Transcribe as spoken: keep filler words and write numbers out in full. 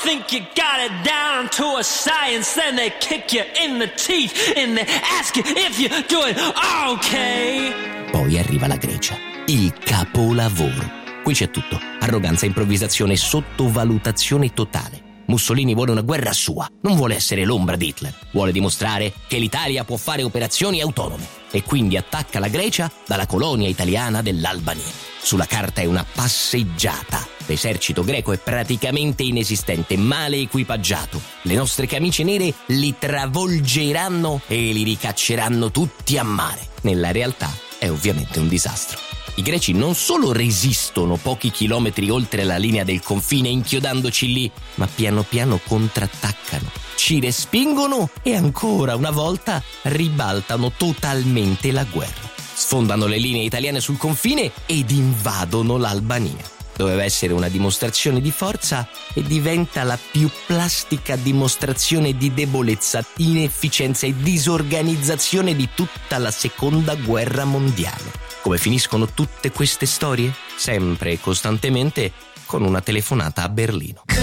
Think you got it down to a science, then they kick you in the teeth and they ask you if you're doing okay. Poi arriva la Grecia, il capolavoro. Qui c'è tutto: arroganza, improvvisazione, sottovalutazione totale. Mussolini vuole una guerra sua, non vuole essere l'ombra di Hitler. Vuole dimostrare che l'Italia può fare operazioni autonome e quindi attacca la Grecia dalla colonia italiana dell'Albania. Sulla carta è una passeggiata. L'esercito greco è praticamente inesistente, male equipaggiato. Le nostre camicie nere li travolgeranno e li ricacceranno tutti a mare. Nella realtà è ovviamente un disastro. I greci non solo resistono pochi chilometri oltre la linea del confine inchiodandoci lì, ma piano piano contrattaccano, ci respingono e ancora una volta ribaltano totalmente la guerra. Sfondano le linee italiane sul confine ed invadono l'Albania. Doveva essere una dimostrazione di forza e diventa la più plastica dimostrazione di debolezza, inefficienza e disorganizzazione di tutta la seconda guerra mondiale. Come finiscono tutte queste storie? Sempre e costantemente con una telefonata a Berlino.